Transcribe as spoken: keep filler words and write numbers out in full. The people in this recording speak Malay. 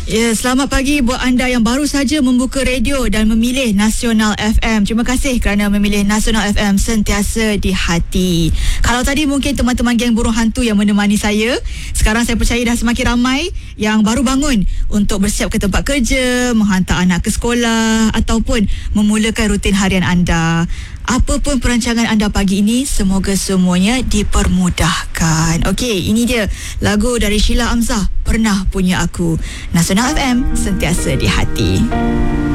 Ya, selamat pagi buat anda yang baru saja membuka radio dan memilih Nasional F M. Terima kasih kerana memilih Nasional F M, sentiasa di hati. Kalau tadi mungkin teman-teman geng burung hantu yang menemani saya, sekarang saya percaya dah semakin ramai yang baru bangun untuk bersiap ke tempat kerja, menghantar anak ke sekolah ataupun memulakan rutin harian anda. Apa pun perancangan anda pagi ini, semoga semuanya dipermudahkan. Okey, ini dia lagu dari Sheila Amzah, Pernah Punya Aku. Nasional F M, sentiasa di hati.